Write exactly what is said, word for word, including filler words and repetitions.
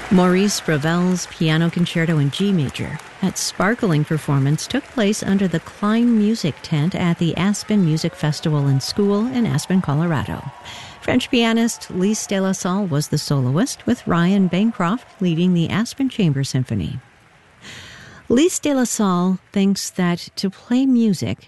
Maurice Ravel's Piano Concerto in G Major, that sparkling performance took place under the Klein Music Tent at the Aspen Music Festival and School in Aspen, Colorado. French pianist Lise de la Salle was the soloist, with Ryan Bancroft leading the Aspen Chamber Symphony. Lise de la Salle thinks that to play music